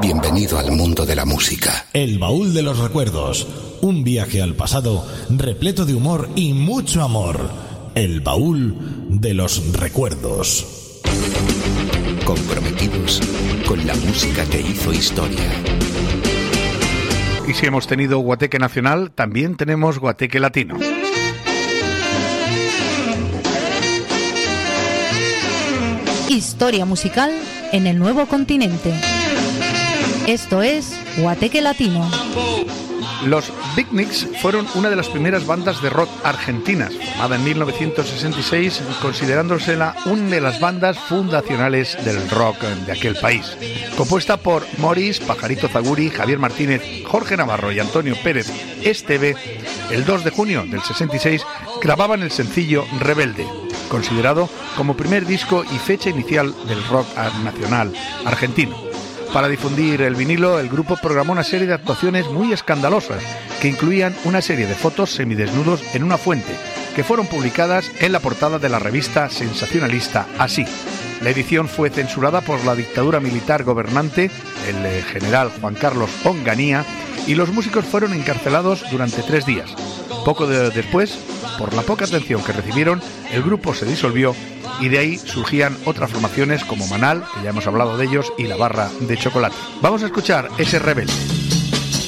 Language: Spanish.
Bienvenido al mundo de la música. El baúl de los recuerdos. Un viaje al pasado repleto de humor y mucho amor. El baúl de los recuerdos. Comprometidos con la música que hizo historia. Y si hemos tenido Guateque Nacional, también tenemos Guateque Latino. Historia musical en el nuevo continente. Esto es Guateque Latino. Los Beatniks fueron una de las primeras bandas de rock argentinas, formada en 1966, considerándosela una de las bandas fundacionales del rock de aquel país. Compuesta por Morris, Pajarito Zaguri, Javier Martínez, Jorge Navarro y Antonio Pérez Esteve, el 2 de junio del 66 grababan el sencillo Rebelde, considerado como primer disco y fecha inicial del rock nacional argentino. Para difundir el vinilo, el grupo programó una serie de actuaciones muy escandalosas que incluían una serie de fotos semidesnudos en una fuente, que fueron publicadas en la portada de la revista sensacionalista Así. La edición fue censurada por la dictadura militar gobernante, el general Juan Carlos Onganía, y los músicos fueron encarcelados durante 3 días. Poco después, por la poca atención que recibieron, el grupo se disolvió y de ahí surgían otras formaciones como Manal, que ya hemos hablado de ellos, y La Barra de Chocolate. Vamos a escuchar ese Rebelde.